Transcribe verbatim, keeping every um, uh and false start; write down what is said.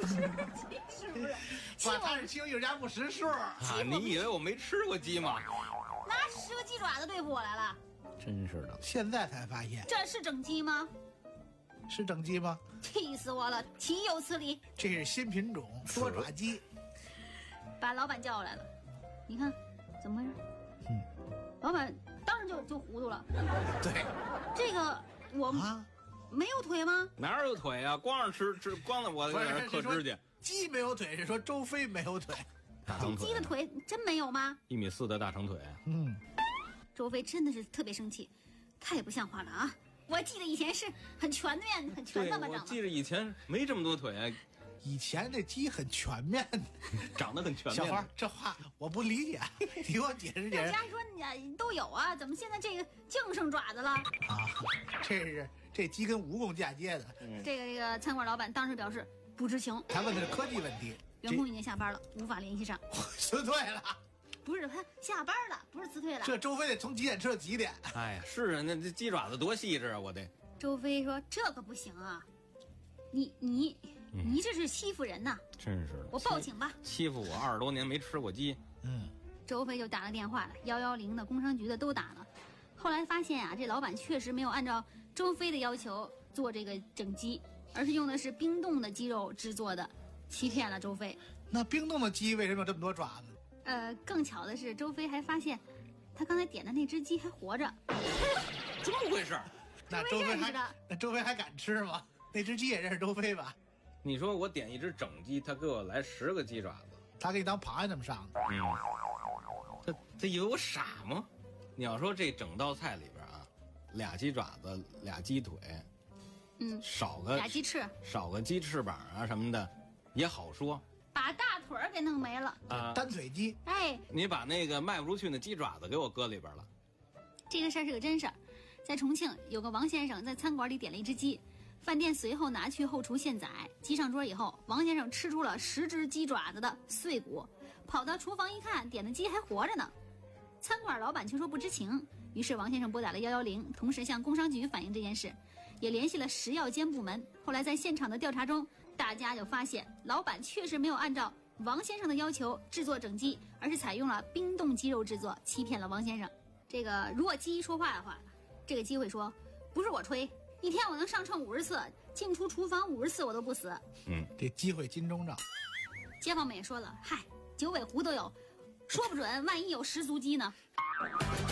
是不是？ 哇，他是其中有家不识数啊！你以为我没吃过鸡吗？ 拿十个鸡爪子对付我来了， 真是的！ 现在才发现， 这是整鸡吗？ 是整鸡吗？ 气死我了！岂有此理！ 这是新品种多爪鸡。 把老板叫过来了，你看怎么回事？ 嗯， 老板当时就就糊涂了。 对， 这个我啊， 没有腿吗？ 哪有腿啊？光是吃吃，光是我在那嗑指甲。 鸡没有腿，是说周飞没有腿。 大长腿， 鸡的腿真没有吗？ 一米四的大长腿。 嗯， 周飞真的是特别生气，太不像话了啊！我记得以前是很全面、很全那么长的。 我记得以前没这么多腿， 以前这鸡很全面， 长得很全面。 小花，这话我不理解，你给我解释解释。 大家说你都有啊，怎么现在这个净剩爪子了？ 啊，这是这鸡跟蜈蚣嫁接的。 嗯、 这个这个餐馆老板当时表示不知情。 他问的是科技问题。 员工已经下班了，无法联系上。 辞退了。 不是他下班了，不是辞退了。 这周飞得从几点吃到几点？ 哎呀，是啊，那这鸡爪子多细致啊，我得。 周飞说：“这可不行啊，你你、嗯、你这是欺负人呐！ 真是的， 我报警吧。 欺负我二十多年没吃过鸡。” 嗯， 周飞就打了电话了，幺幺零的、工商局的都打了。后来发现啊，这老板确实没有按照周飞的要求做这个整鸡，而是用的是冰冻的鸡肉制作的，欺骗了周飞。 那冰冻的鸡为什么有这么多爪子？ 呃，更巧的是，周飞还发现，他刚才点的那只鸡还活着。 这么回事？ 那周飞还那周飞还敢吃吗？那只鸡也认识周飞吧？ 你说我点一只整鸡，他给我来十个鸡爪子， 他给你当螃蟹那么上的。 嗯，他他以为我傻吗？你要说这整道菜里边啊，俩鸡爪子，俩鸡腿， 嗯， 少个俩鸡翅， 少个鸡翅膀啊什么的，也好说。 把大腿给弄没了啊！ 单腿鸡， 哎， 你把那个卖不出去的鸡爪子给我搁里边了。 这个事儿是个真事儿，在重庆有个王先生在餐馆里点了一只鸡，饭店随后拿去后厨现宰，鸡上桌以后，王先生吃出了十只鸡爪子的碎骨，跑到厨房一看，点的鸡还活着呢。餐馆老板却说不知情，于是王先生拨打了幺幺零，同时向工商局反映这件事，也联系了食药监部门。后来在现场的调查中，大家就发现老板确实没有按照王先生的要求制作整鸡，而是采用了冰冻鸡肉制作，欺骗了王先生。这个如果鸡说话的话，这个鸡会说：“不是我吹，一天我能上秤五十次，进出厨房五十次我都不死。” 嗯， 这机会金钟罩。 街坊们也说了：“嗨，九尾狐都有，说不准万一有十足鸡呢。”